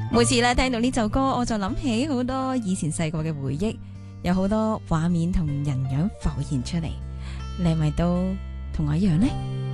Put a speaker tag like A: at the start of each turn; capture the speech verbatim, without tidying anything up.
A: 每次咧聽到呢首歌，我就諗起好多以前細個嘅回憶，有好多畫面同人樣浮現出嚟。你係咪都同我一樣呢？